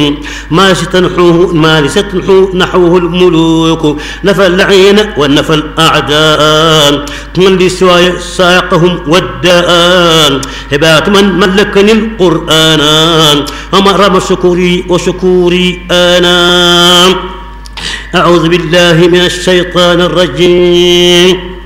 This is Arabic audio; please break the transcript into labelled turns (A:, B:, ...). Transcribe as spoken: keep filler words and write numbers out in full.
A: ما ستنحوه ما لستنحوه نحوه الملوك نفى اللعين ونفى الأعداء من لسواي ساقهم والداء هبات من ملكني القرآن أمر شكوري وشكوري أنا. أعوذ بالله من الشيطان الرجيم.